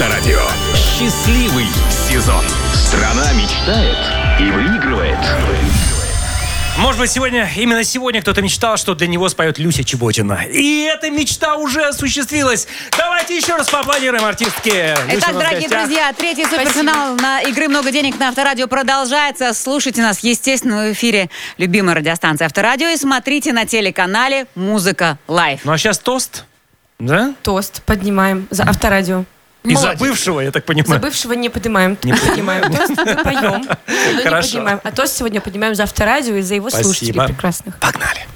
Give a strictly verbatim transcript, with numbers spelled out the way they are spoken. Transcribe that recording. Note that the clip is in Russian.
Авторадио. Счастливый сезон. Страна мечтает и выигрывает. Может быть, сегодня, именно сегодня кто-то мечтал, что для него споет Люся Чеботина. И эта мечта уже осуществилась. Давайте еще раз поаплодируем артистке. Итак, дорогие друзья, третий суперфинал на игры «Много денег» на Авторадио продолжается. Слушайте нас, естественно, в эфире любимой радиостанции Авторадио и смотрите на телеканале «Музыка Лайв». Ну а сейчас тост, да? Тост поднимаем за Авторадио. И забывшего, я так понимаю. Забывшего не поднимаем. Не поднимаем. Тост мы поем, но не Хорошо. поднимаем. А тост сегодня поднимаем за Авторадио и за его Спасибо. слушателей прекрасных. Погнали.